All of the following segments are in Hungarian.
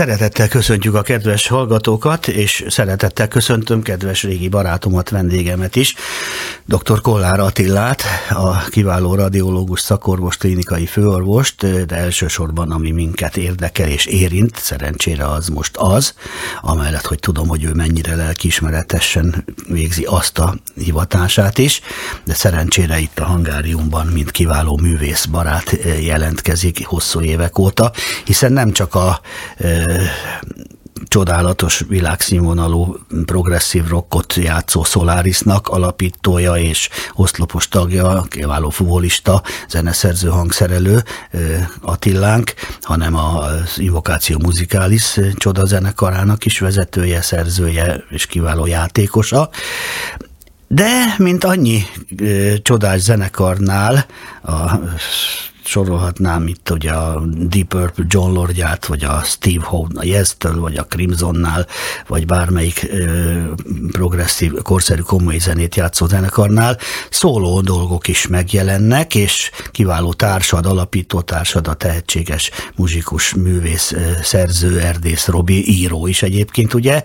Szeretettel köszöntjük a kedves hallgatókat, és szeretettel köszöntöm kedves régi barátomat, vendégemet is, dr. Kollár Attilát, a kiváló radiológus, szakorvos, klinikai főorvost, de elsősorban ami minket érdekel és érint, szerencsére az most az, amellett, hogy tudom, hogy ő mennyire lelkiismeretesen végzi azt a hivatását is, de szerencsére itt a Hangáriumban, mint kiváló művészbarát jelentkezik hosszú évek óta, hiszen nem csak a csodálatos világszínvonalú progresszív rockot játszó Solarisnak alapítója és oszlopos tagja, kiváló futbolista, zeneszerző, hangszerelő Attilánk, hanem az Invokáció Musicalis csodazενekarának is vezetője, szerzője és kiváló játékosa. De, mint annyi csodás zenekarnál, sorolhatnám itt ugye a Deep Purple John Lordját, vagy a Steve Howe a Yes-től, vagy a Crimsonnál, vagy bármelyik progresszív, korszerű komoly zenét játszó zenekarnál szóló dolgok is megjelennek, és kiváló társad, alapító társad, a tehetséges muzsikus, művész, szerző, Erdész Robi, író is egyébként, ugye,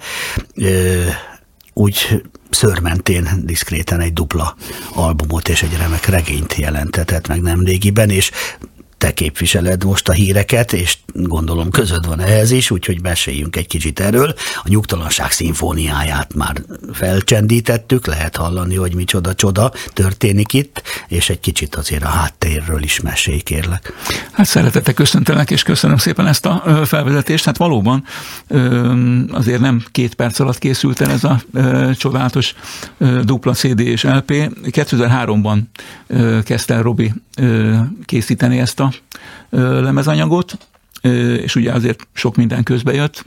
úgy szőrmentén diszkréten egy dupla albumot és egy remek regényt jelentetett meg nemrégiben, és te képviseled most a híreket, és gondolom közöd van ehhez is, úgyhogy meséljünk egy kicsit erről. A Nyugtalanság szimfóniáját már felcsendítettük, lehet hallani, hogy micsoda csoda történik itt, és egy kicsit azért a háttérről is mesélj, kérlek. Hát szeretettel köszöntelek, és köszönöm szépen ezt a felvezetést. Hát valóban azért nem 2 perc alatt készült el ez a csodálatos dupla CD és LP. 2003-ban kezdte el Robi készíteni ezt a lemezanyagot, és ugye azért sok minden közbe jött,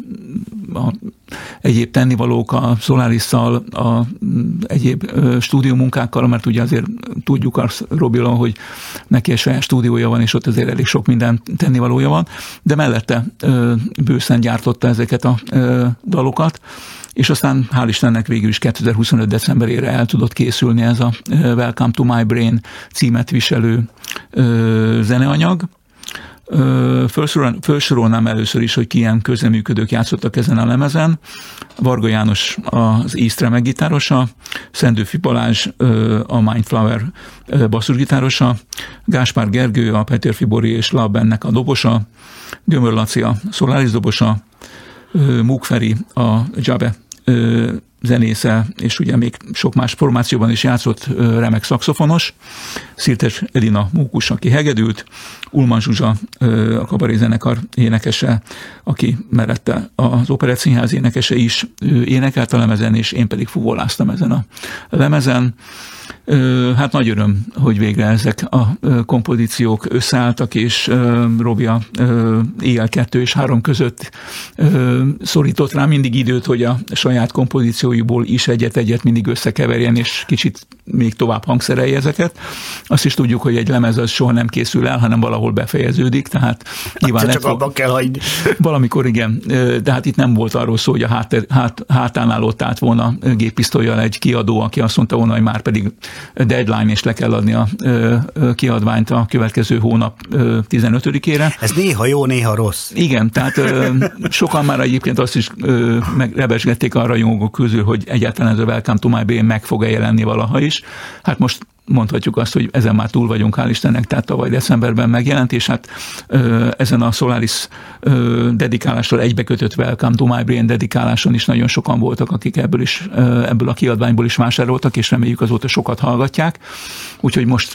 egyéb tennivalók a Solarisszal, a egyéb stúdiómunkákkal, mert ugye azért tudjuk azt Robiról, hogy neki egy saját stúdiója van, és ott azért elég sok minden tennivalója van, de mellette bőszen gyártotta ezeket a dalokat, és aztán hál' Istennek végül is 2025. decemberére el tudott készülni ez a Welcome to My Brain címet viselő zeneanyag. Felsorolnám először is, hogy ki ilyen közreműködők játszottak ezen a lemezen. Varga János az East remek gitárosa, Szendőfi Balázs a Mindflower basszusgitárosa, Gáspár Gergő a Petőfi Bori és La Bandnek a dobosa, Gömör Laci a Solaris dobosa, Múk Feri a Jabe zenésze, és ugye még sok más formációban is játszott remek szaxofonos, Szirtes Edina mókus, aki hegedült, Ulman Zsuzsa a kabarézenekar énekese, aki mellette az Operett Színház énekese is énekelt a lemezen, és én pedig fuvoláztam ezen a lemezen. Hát nagy öröm, hogy végre ezek a kompozíciók összeálltak, és Robi a éjjel 2 és 3 között szorított rá mindig időt, hogy a saját kompozícióiból is egyet-egyet mindig összekeverjen, és kicsit még tovább hangszerelje ezeket. Azt is tudjuk, hogy egy lemez az soha nem készül el, hanem valahol befejeződik, tehát nyilván csak abban kell hagyni. Valamikor igen, de hát itt nem volt arról szó, hogy a hátánál ott állt volna géppisztollyal egy kiadó, aki azt mondta volna, hogy már pedig deadline, és le kell adni a kiadványt a következő hónap 15-ére. Ez néha jó, néha rossz. Igen, tehát sokan már egyébként azt is rebesgették a rajongók közül, hogy egyáltalán ez a Welcome to My Brain meg fog-e jelenni valaha is. Hát most mondhatjuk azt, hogy ezen már túl vagyunk, hál' Istennek, tehát tavaly decemberben megjelent, és hát ezen a Solaris dedikálással egybekötött Welcome to My Brain dedikáláson is nagyon sokan voltak, akik ebből a kiadványból is vásároltak, és reméljük azóta sokat hallgatják. Úgyhogy most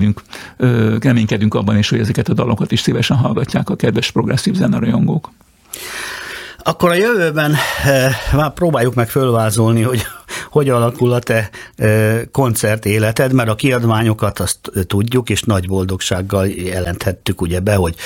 reménykedünk abban is, hogy ezeket a dalokat is szívesen hallgatják a kedves progresszív zenarajongók. Akkor a jövőben próbáljuk meg fölvázolni, hogy alakul a te koncert életed, mert a kiadványokat azt tudjuk, és nagy boldogsággal jelenthettük ugye be, hogy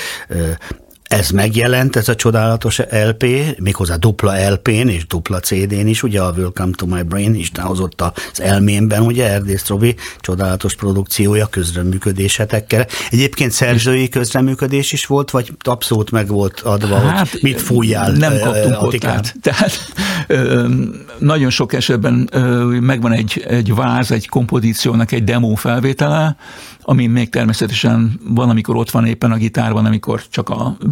ez megjelent, ez a csodálatos LP, méghozzá dupla LP-n és dupla CD-n is, ugye a Welcome to My Brain Isten hozott az elmémben, ugye Erdész Robi csodálatos produkciója közreműködésetekkel. Egyébként szerzői közreműködés is volt, vagy abszolút meg volt adva, hát, hogy mit fújjál? Nem kaptunk ott át. Tehát nagyon sok esetben megvan egy váz, egy kompozíciónak egy demo felvétele, ami még természetesen van, amikor ott van éppen a gitár, van, amikor csak a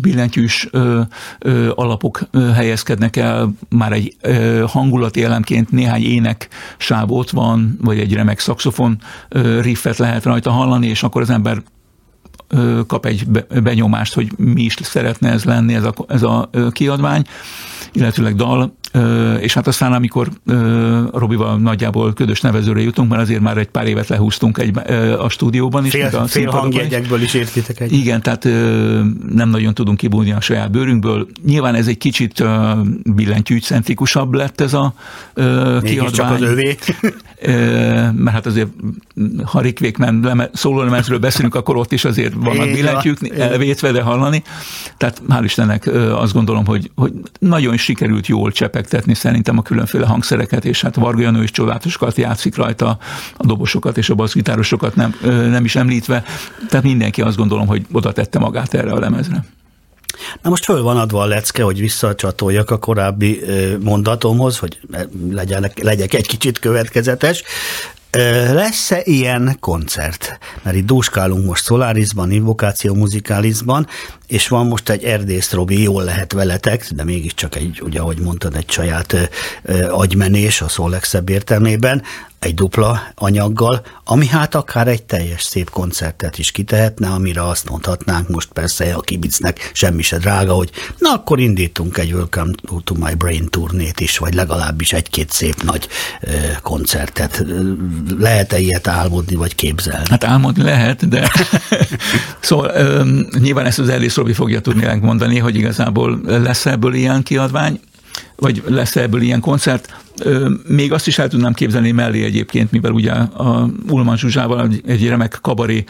billentyűs alapok helyezkednek el, már egy hangulati elemként néhány éneksáv ott van, vagy egy remek szaxofon riffet lehet rajta hallani, és akkor az ember kap egy benyomást, hogy mi is szeretne ez lenni, ez a kiadvány, illetőleg dal, és hát aztán amikor Robival nagyjából ködös nevezőre jutunk, mert azért már egy pár évet lehúztunk a stúdióban is. Fél hangjegyekből is értitek egy. Igen, tehát nem nagyon tudunk kibújni a saját bőrünkből. Nyilván ez egy kicsit billentyűcentrikusabb lett ez a kiadvány. Csak az övé. Mert hát azért, ha Rick Wakeman szólólemezről beszélünk, akkor ott is azért vannak billentyűk elvétve, de hallani. Tehát hál' Istennek azt gondolom, hogy nagyon sikerült jól csepegtetni szerintem a különféle hangszereket, és hát Varga Jenő is csodálatosokat játszik rajta, a dobosokat és a basszgitárosokat nem is említve. Tehát mindenki azt gondolom, hogy oda tette magát erre a lemezre. Na most föl van adva a lecke, hogy visszacsatoljak a korábbi mondatomhoz, hogy legyek egy kicsit következetes. Lesz-e ilyen koncert? Mert itt dúskálunk most Solarisban, Invokáció Musicalisban, és van most egy Erdész Robi, jól lehet veletek, de mégiscsak egy, ugye ahogy mondtad, egy saját agymenés a szó legszebb értelmében, egy dupla anyaggal, ami hát akár egy teljes szép koncertet is kitehetne, amire azt mondhatnánk most persze a kibicnek semmi se drága, hogy na akkor indítunk egy Welcome to my Brain turnét is, vagy legalábbis egy-két szép nagy koncertet. Lehet-e ilyet álmodni, vagy képzelni? Hát álmodni lehet, de szóval nyilván ezt az Erdész Robi fogja tudni mondani, hogy igazából lesz ebből ilyen kiadvány, vagy lesz ebből ilyen koncert. Még azt is el tudnám képzelni mellé egyébként, mivel ugye a Ullmann Zsuzsával egy remek kabaré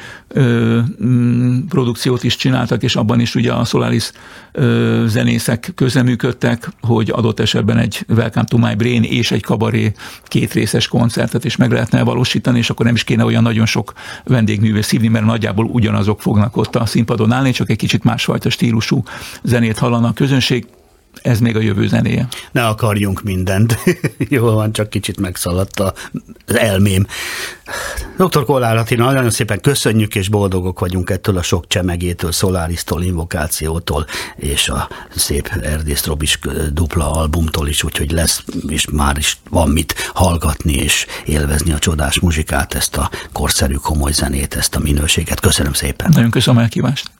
produkciót is csináltak, és abban is ugye a Solaris zenészek közreműködtek, hogy adott esetben egy Welcome to my Brain és egy kabaré kétrészes koncertet is meg lehetne valósítani, és akkor nem is kéne olyan nagyon sok vendégművész szívni, mert nagyjából ugyanazok fognak ott a színpadon állni, csak egy kicsit másfajta stílusú zenét hallana a közönség. Ez még a jövő zenéje. Ne akarjunk mindent. Jól van, csak kicsit megszaladt az elmém. Dr. Kollár Attila, nagyon szépen köszönjük, és boldogok vagyunk ettől a sok csemegétől, Solaristól, Invokációtól, és a szép Erdész Robis dupla albumtól is, úgyhogy lesz, és már is van mit hallgatni, és élvezni a csodás muzsikát, ezt a korszerű, komoly zenét, ezt a minőséget. Köszönöm szépen. Nagyon köszönöm a elhívást.